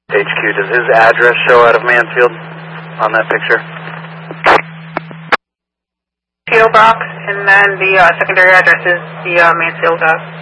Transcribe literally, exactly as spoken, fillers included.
H Q, does his address show out of Mansfield on that picture? P O box, and then the uh, secondary address is the uh, Mansfield uh,